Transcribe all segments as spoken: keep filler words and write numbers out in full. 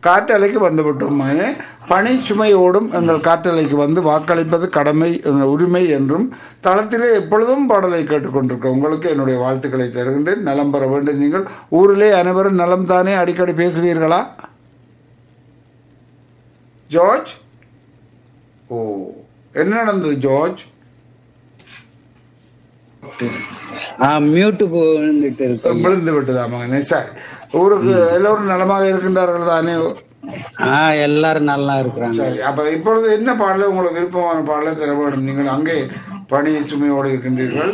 காற்றலைக்கு வந்துவிட்டோம் மகனே. பணி சுமையோடும் எங்கள் காற்றலைக்கு வந்து வாக்களிப்பது கடமை எங்கள் உரிமை என்றும் தளத்திலே எப்பொழுதும் பாடலை கேட்டுக்கொண்டிருக்க உங்களுக்கு என்னுடைய வாழ்த்துக்களை தருகின்றேன். நலம் பெற வேண்டும். நீங்கள் ஊரிலே அனைவரும் நலம் தானே? அடிக்கடி பேசுவீர்களா ஜார்ஜ்? ஓ, என்ன நடந்தது ஜார்ஜ்? மியூட்டுக்கு விழுந்துட்டு இருக்கு. விழுந்து விட்டுதா மகனே? சரி, ஊருக்கு எல்லோரும் நலமாக இருக்கின்றார்கள் தானே? ஆஹ் எல்லாரும் நல்லா இருக்கிறாங்க. சரி, அப்ப இப்பொழுது என்ன பாடல உங்களுக்கு விருப்பமான பாடலை தர வேண்டும்? நீங்கள் அங்கே பணி சுமையோடு இருக்கின்றீர்கள்.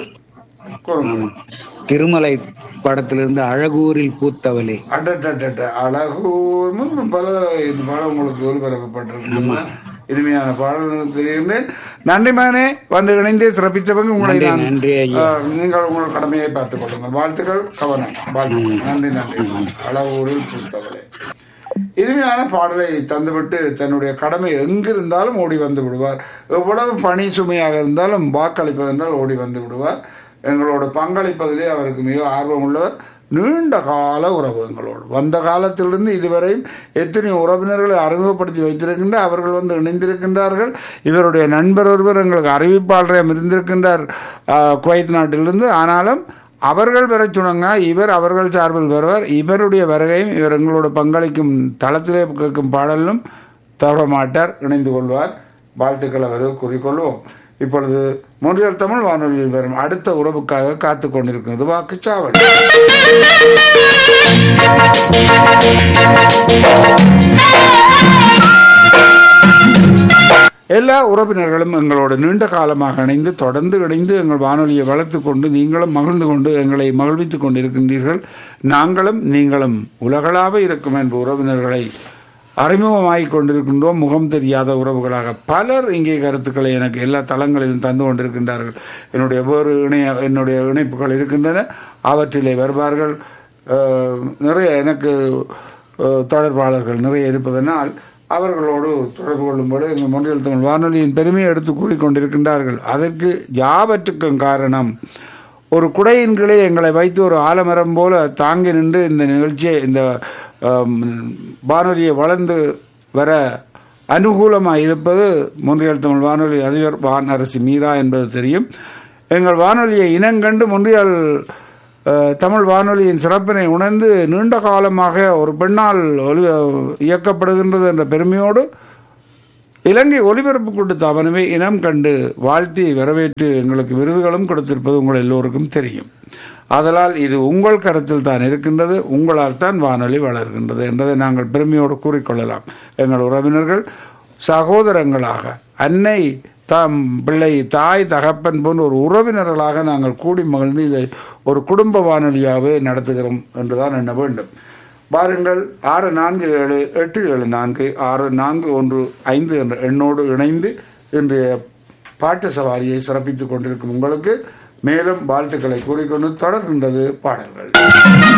திருமலை படத்திலிருந்து அழகூரில் பூத்தவளே. அடட்ட அழகூர் பல இந்த பாடம் உங்களுக்கு ஒளிபரப்பப்பட்டிருக்கு. இனிமையான பாடல்கள் தெரிகின்றேன். நன்றி மகனே, வந்து இணைந்து சிறப்பித்தவங்க உங்களை நான் நீங்கள் உங்கள் கடமையை பார்த்துக் கொள்ளுங்கள். வாழ்த்துக்கள், கவனம், வாழ்த்துக்கள். நன்றி நன்றி. அழகூரில் பூத்தவளே இனிமையான பாடலை தந்துவிட்டு தன்னுடைய கடமை எங்கிருந்தாலும் ஓடி வந்து விடுவார். எவ்வளவு பணி சுமையாக இருந்தாலும் வாக்களிப்பதென்றால் ஓடி வந்து விடுவார். எங்களோட பங்களிப்பதிலே அவருக்கு மிக ஆர்வம் உள்ளவர். நீண்ட கால உறவு எங்களோடு வந்த காலத்திலிருந்து இதுவரையும் எத்தனை உறவினர்களை அறிமுகப்படுத்தி வைத்திருக்கின்ற அவர்கள் வந்து இணைந்திருக்கின்றார்கள். இவருடைய நண்பர் ஒருவர் எங்களுக்கு அறிவிப்பாளரையும் இருந்திருக்கின்றார் குவைத் நாட்டிலிருந்து. ஆனாலும் அவர்கள் பெற சொன்னாங்க, இவர் அவர்கள் சார்பில் வருவார். இவருடைய வருகையும் இவர் எங்களோட பங்களிக்கும் தளத்திலே கேட்கும் பாடலும் தவற மாட்டார், இணைந்து கொள்வார். வாழ்த்துக்கள் அவர் கூறிக்கொள்வோம். இப்பொழுது மொழியல் தமிழ் வானொலியில் வரும் அடுத்த உறவுக்காக காத்து கொண்டிருக்கிறது வாக்குச்சாவடி. எல்லா உறவினர்களும் எங்களோட நீண்ட காலமாக இணைந்து தொடர்ந்து இணைந்து எங்கள் வானொலியை வளர்த்து கொண்டு நீங்களும் மகிழ்ந்து கொண்டு எங்களை மகிழ்வித்துக் கொண்டிருக்கின்றீர்கள். நாங்களும் நீங்களும் உலகளாக இருக்கும் என்ற உறவினர்களை அறிமுகமாகிக் கொண்டிருக்கின்றோம். முகம் தெரியாத உறவுகளாக பலர் இங்கே கருத்துக்களை எனக்கு எல்லா தளங்களிலும் தந்து கொண்டிருக்கின்றார்கள். என்னுடைய வேறு இணைய என்னுடைய இணைப்புகள் இருக்கின்றன, அவற்றிலே வருவார்கள். நிறைய எனக்கு தொடர்பாளர்கள் நிறைய இருப்பதனால் அவர்களோடு தொடர்பு கொள்ளும்போது எங்கள் மொழியல் தமிழ் வானொலியின் பெருமையை எடுத்து கூறிக்கொண்டிருக்கின்றார்கள். அதற்கு யாவற்றுக்கும் காரணம் ஒரு குடையின் கீழே எங்களை வைத்து ஒரு ஆலமரம் போல தாங்கி நின்று இந்த நிகழ்ச்சியை இந்த வானொலியை வளர்ந்து வர அனுகூலமாக இருப்பது மொன்றியல் தமிழ் வானொலி அதிபர் வான் அரசி மீரா என்பது தெரியும். எங்கள் வானொலியை இனங்கண்டு மொன்றியல் தமிழ் வானொலியின் சிறப்பினை உணர்ந்து நீண்ட காலமாக ஒரு பெண்ணால் ஒலி இயக்கப்படுகின்றது என்ற பெருமையோடு இலங்கை ஒலிபரப்பு கூட்டத்து அவனவே இனம் கண்டு வாழ்த்தி வரவேற்று எங்களுக்கு விருதுகளும் கொடுத்திருப்பது உங்கள் எல்லோருக்கும் தெரியும். ஆதலால் இது உங்கள் கருத்தில் தான் இருக்கின்றது, உங்களால் தான் வானொலி வளர்கின்றது என்பதை நாங்கள் பெருமையோடு கூறிக்கொள்ளலாம். எங்கள் உறவினர்கள் சகோதரங்களாக அன்னை தாம் பிள்ளை தாய் தகப்பன் போன்ற ஒரு உறவினர்களாக நாங்கள் கூடி மகிழ்ந்து இதை ஒரு குடும்ப வானொலியாகவே நடத்துகிறோம் என்றுதான் எண்ண வேண்டும். பாருங்கள், ஆறு நான்கு ஏழு எட்டு ஏழு நான்கு ஆறு நான்கு ஒன்று ஐந்து என்ற எண்ணோடு இணைந்து இன்றைய பாட்டு சவாரியை சிறப்பித்துக் கொண்டிருக்கும் உங்களுக்கு மேலும் வாழ்த்துக்களை கூறிக்கொண்டு தொடர்கின்றது பாடல்கள்.